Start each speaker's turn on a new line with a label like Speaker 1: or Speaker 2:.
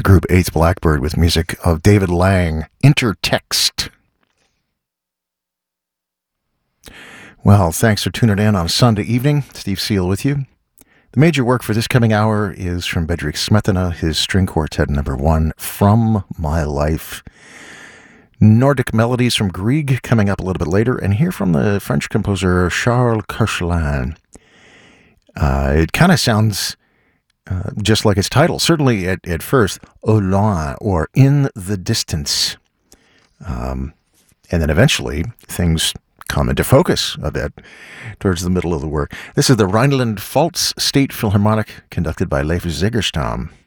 Speaker 1: group Eighth Blackbird with music of David Lang, Intertext. Well, thanks for tuning in on a Sunday evening. Steve Seal with you. The major work for this coming hour is from Bedřich Smetana, his string quartet number 1, From My Life. Nordic melodies from Grieg coming up a little bit later, and hear from the French composer Charles Koechlin. It kind of sounds just like its title, certainly at first, Au loin, or In the Distance. And then eventually, things come into focus a bit towards the middle of the work. This is the Rhineland-Pfalz State Philharmonic, conducted by Leif Zegerstam.